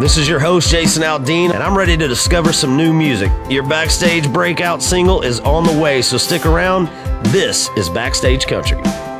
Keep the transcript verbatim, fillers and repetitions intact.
This is your host, Jason Aldean, and I'm ready to discover some new music. Your Backstage breakout single is on the way, so stick around. This is Backstage Country.